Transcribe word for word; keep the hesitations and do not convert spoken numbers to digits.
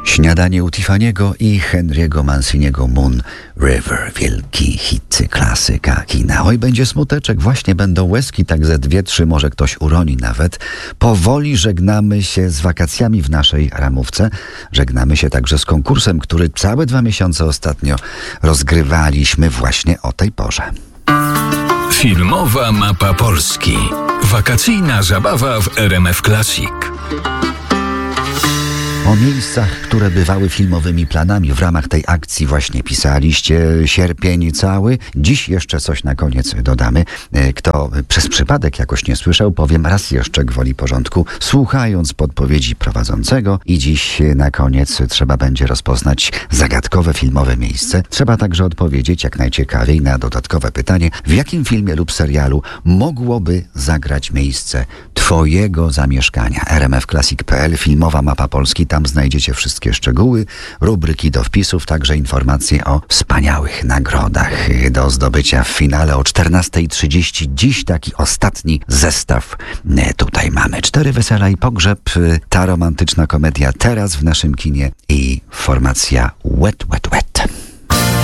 Śniadanie u Tiffany'ego i Henry'ego Manciniego Moon River. Wielki hit, klasyka kina. Oj, będzie smuteczek, właśnie będą łezki, tak ze dwie, trzy, może ktoś uroni nawet. Powoli żegnamy się z wakacjami w naszej ramówce. Żegnamy się także z konkursem, który całe dwa miesiące ostatnio rozgrywaliśmy właśnie o tej porze. Filmowa mapa Polski. Wakacyjna zabawa w R M F Classic. O miejscach, które bywały filmowymi planami. W ramach tej akcji właśnie pisaliście sierpień cały. Dziś jeszcze coś na koniec dodamy. Kto przez przypadek jakoś nie słyszał, powiem raz jeszcze gwoli porządku, słuchając podpowiedzi prowadzącego. I dziś na koniec trzeba będzie rozpoznać zagadkowe filmowe miejsce. Trzeba także odpowiedzieć jak najciekawiej na dodatkowe pytanie, w jakim filmie lub serialu mogłoby zagrać miejsce twojego zamieszkania. R M F Classic kropka P L, filmowa mapa Polski. Tam znajdziecie wszystkie szczegóły, rubryki do wpisów, także informacje o wspaniałych nagrodach do zdobycia w finale o czternasta trzydzieści. Dziś taki ostatni zestaw. Tutaj mamy Cztery wesela i pogrzeb, ta romantyczna komedia teraz w naszym kinie i formacja Wet, Wet, Wet.